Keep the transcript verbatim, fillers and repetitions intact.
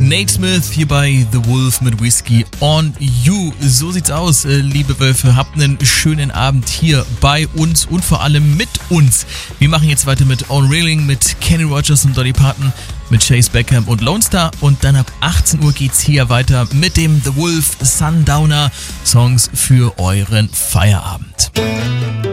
Nate Smith hier bei The Wolf mit Whiskey on You. So sieht's aus, liebe Wölfe. Habt einen schönen Abend hier bei uns und vor allem mit uns. Wir machen jetzt weiter mit On Railing, mit Kenny Rogers und Dolly Parton, mit Chase Beckham und Lone Star. Und dann ab achtzehn Uhr geht's hier weiter mit dem The Wolf Sundowner Songs für euren Feierabend.